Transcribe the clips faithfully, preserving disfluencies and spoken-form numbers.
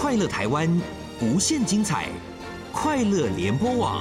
快乐台湾，无限精彩，快乐联播网。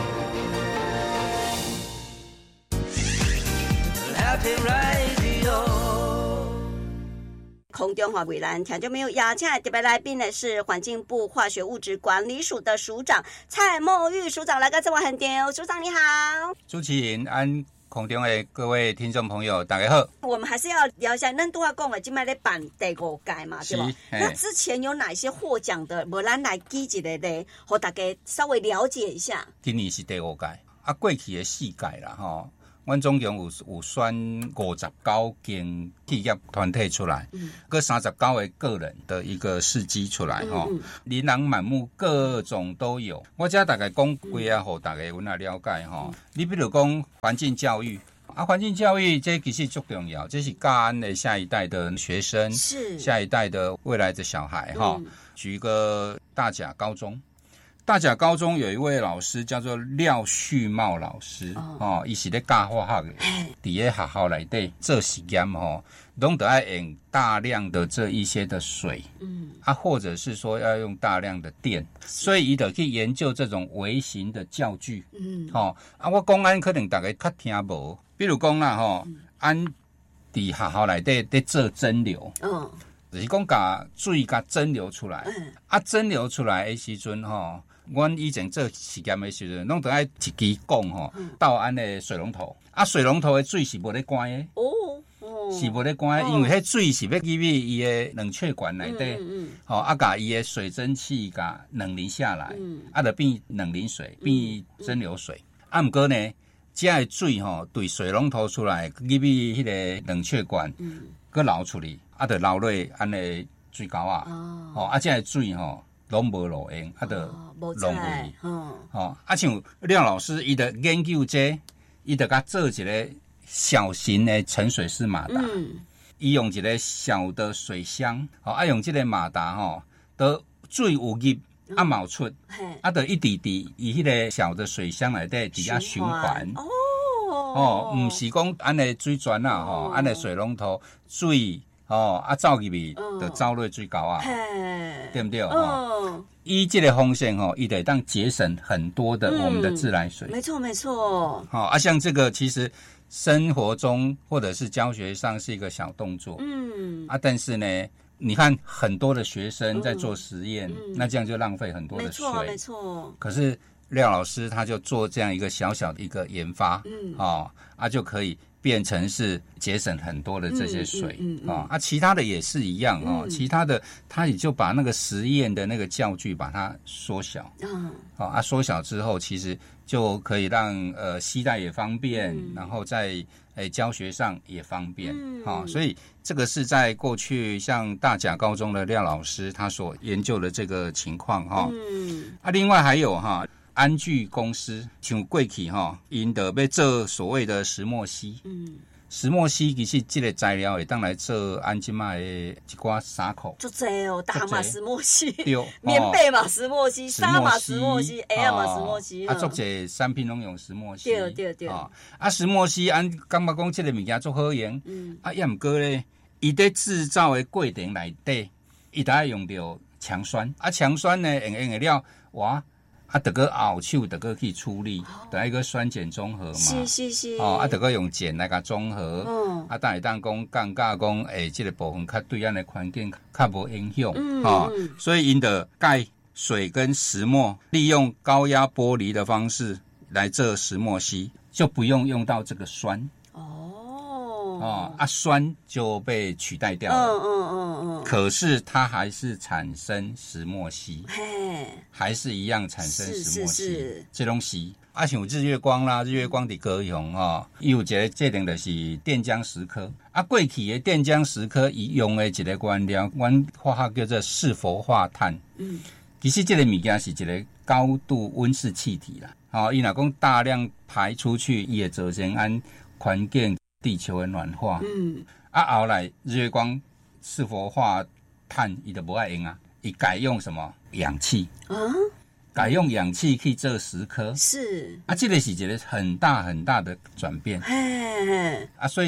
空中话为咱听众朋友邀请的特别来宾呢是环境部化学物质管理署的署长蔡孟玉署长，来到这位很点，署长你好。 主持人安空中的各位听众朋友大家好。 我们还是要聊一下咱拄仔讲的现在在办第五届嘛，对吧？那之前有哪些获奖的，无咱来记一个咧，和大家稍微了解一下。 今年是第五届，啊，过去的四届啦吼。阮总共有有选五十九间企业团体出来，各三十九个个人的一个事迹出来吼，琳琅满目，各种都有。我只大概讲几啊，互大家有哪了解吼。你比如讲环境教育啊，环境教育这其实最重要，这是教咱的下一代的学生， 是下一代的未来的小孩哈。嗯、举一个大甲高中。大甲高中有一位老师叫做廖旭茂老师，哦，伊、哦、是咧教化学的，伫咧学校内底做实验吼，拢得要用大量的这一些的水，嗯，啊，或者是说要用大量的电，所以伊就去研究这种微型的教具，嗯，吼、哦，啊，我讲安可能大家较听无，比如讲啦吼，嗯、安伫学校内底咧做蒸馏，嗯，就是讲把水甲蒸馏出来，嗯，啊，蒸馏出来的时阵吼。阮以前做实验的时阵，拢得爱一支管吼，倒安的水龙头，啊，水龙头的水是无咧关的，哦，哦是无咧关的，因为迄水是要入去伊的冷却管内底，嗯嗯，吼、嗯，啊，甲伊的水蒸气甲冷凝下来，嗯，啊，就变冷凝水，变蒸馏水，嗯、啊，毋过呢，这的水吼，对水龙头出来入去迄个冷却管，嗯，佮流出去，啊，就流落安的水沟啊，哦，吼，啊，这的水吼。拢无路用，啊，就浪费。哦，哦，啊，像廖老师，伊的研究这，伊就甲做一个小型的沉水式马达。嗯，伊用一个小的水箱，哦，啊，用这个马达吼，都水有入，啊冒出，啊，就一滴滴以迄个小的水箱内底底下循环。哦，哦，唔是讲安尼水泉啊，吼、哦，安尼水龙头水。哦，啊，走入去就走落水沟啊，对不对？哦，依这个方式吼，伊得当节省很多的我们的自来水。 嗯、没错，没错。 好、哦、啊，像这个其实生活中或者是教学上是一个小动作，嗯啊，但是呢，你看很多的学生在做实验，嗯、那这样就浪费很多的水，没错， 没错。 可是廖老师他就做这样一个小小的一个研发，嗯，哦，啊就可以。变成是节省很多的这些水、嗯嗯嗯、啊，啊，其他的也是一样啊、嗯，其他的他也就把那个实验的那个教具把它缩小，嗯，啊，缩小之后其实就可以让呃携带也方便，嗯、然后在诶教学上也方便，嗯，啊，所以这个是在过去像大甲高中的廖老师他所研究的这个情况哈，嗯，啊，另外还有哈。安具公司像过去吼，因得要做所谓的石墨烯。嗯，石墨烯其实这个材料会当来做安即卖的一寡衫裤。 足济哦，大嘛石墨烯，棉被嘛石墨烯，纱嘛石墨烯，鞋嘛石墨烯。 啊，足济产品拢用石墨烯。 对对对。 哦，啊，石墨烯安感觉讲这个物件足好用。嗯。啊，也毋过咧，伊在制造的过程内底，伊都要用到强酸。啊，强酸呢，用用的了，哇。啊，得个熬手，得个去处理，得、哦、一个酸碱中和嘛。 是是是。 哦，啊，得个用碱来甲中和。嗯。啊，但会当讲降价讲，诶，这个部分较对咱的环境较无影响。嗯。哦，所以因的钙、水跟石墨，利用高压剥离的方式来做石墨烯，就不用用到这个酸。哦，啊，酸就被取代掉了。嗯嗯嗯嗯。可是它还是产生石墨烯，嘿，还是一样产生石墨烯。这东西啊，像日月光啦，日月光的高雄哦，伊有一个这定就是电浆石刻。啊，过去的电浆石刻伊用的一个原料，阮化学叫做四氟化碳。嗯。其实这个物件是一个高度温室气体啦。哦，伊若讲大量排出去，伊会造成咱环境。地球的暖化，嗯，啊，后来日月光四氟化碳，伊就不爱用啊，伊改用什么氧气啊？改用氧气去做石刻，是啊，这个是一个很大很大的转变，嘿嘿啊，所以讲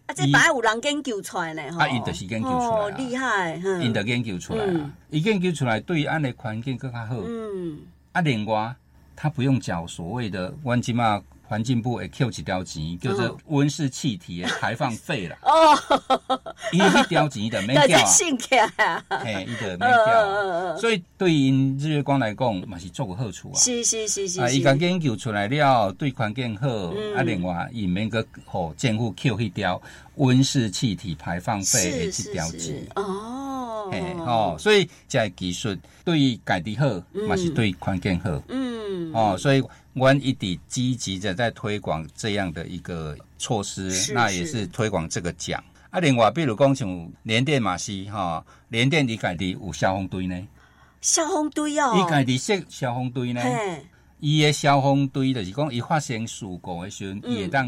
啊，这摆有人研究出来呢， 啊，因就是研究出来， 哦，厉害， 因就研究出来啊，伊、嗯、研究出来对安的环境更较好。嗯，啊，另外他不用缴所谓的阮即马环境部会扣一条钱，叫做温室气体的排放费啦。哦，伊迄条钱就免缴啊。嘿，伊就免缴。所以对因日月光来讲，嘛是足有好处啊。 是是是是。 啊，伊甲研究出来了，对环境好。嗯、啊，另外伊免个互政府扣迄条温室气体排放费的这条钱。哦。嘿，哦，所以这个技术对家己好，嘛、嗯、是对环境好。嗯。哦，所以。我一直积极的在推广这样的一个措施，那也是推广这个奖啊。另外，比如讲像联电嘛是哈，联电伊家己有消防队呢， 消防队哦， 伊家己设消防队呢，伊的消防队就是讲伊发生事故的时候，伊会当